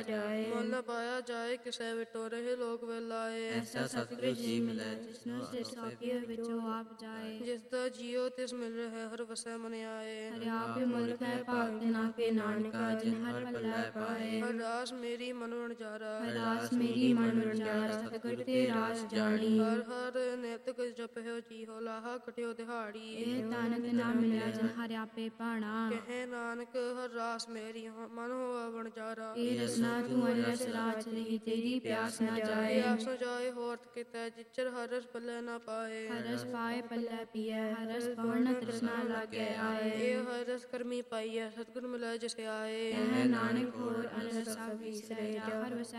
ਜਾਏ। ਮੁੱਲ ਪਾਇਆ ਜਾਏ ਕਿਸੇ ਵਿਟੋ ਰਹੇ ਲੋਕ ਵੇਲਾਏ। ਐਸਾ ਸਤਿਗੁਰੂ ਜੀ ਮਿਲੈ ਜਿਸਨੂੰ ਸਿਰ ਸਾਪੀਏ ਵਿੱਚੋਂ ਆਪ ਜਾਏ। ਜਿਸ ਦਾ ਜੀਉ ਤਿਸ ਮਿਲ ਰਿਹਾ ਹਰ ਵਸੈ ਮਨ ਆਏ। ਹਰਿ ਆਪੇ ਮੁਲਕ ਹੈ ਭਾਗ ਨਾ ਕੇ ਨਾਨਕਾ ਜਿਨ ਹਰ ਪੱਲੇ ਪਾਏ। ਹਰ ਰਾਸ ਮੇਰੀ ਮਨ ਵਣਜਾਰਾ ਹਰ ਰਾਸ ਮੇਰੀ ਮਨ ਵਣਜਾਰਾ ਸਤਿਗੁਰ ਤੇ ਰਾਸ ਜਾਣੀ। ਹਰ ਹਰ ਨਿਤ ਕੁ ਜਪਿਓ ਜੀਉ ਲਾਹਾ ਕਟਿਓ ਦਿਹਾੜੀ। ਇਹ ਤਾਨਕ ਨਾ ਮਿਲਿਆ ਜਿਨ ਹਰਿ ਆਪੇ ਭਾਣਾ। ਕਹੇ ਨਾਨਕ ਹਰ ਰਾਸ ਮੇਰੀ ਮਨ ਹੋਆ ਵਣਜਾਰਾ। ਇਹ ਰਸਨਾ ਤੂੰ ਰਸ ਰਾਜ ਰਹੀ ਤੇਰੀ ਪਿਆਸ ਨਾ ਜਾਏ। ਪਿਆਸ ਨਾ ਜਾਏ ਹੋਰਤ ਕਿਤੈ ਜਿਚਰ ਹਰ ਰਸ ਪੱਲੇ ਨਾ ਪਾਏ। ਹਰ ਰਸ ਪਾਏ ਪੱਲੇ ਪੀਐ ਹਰ ਰਸ ਪਵਨ ਤ੍ਰਿਸ਼ਨਾ ਲਾਗੈ ਆਏ। ਇਹ ਹਰ ਰਸ ਕਰਮੀ ਪਾਈਐ ਸਤਿਗੁਰ ਮਿਲੈ ਜਿਸ ਆਏ। ਇਹ ਨਾਨਕ ਹੋਰ ਅਨ ਰਸਾ ਵਿਸਰੇ ਜਾ ਹਰ ਵਸੈ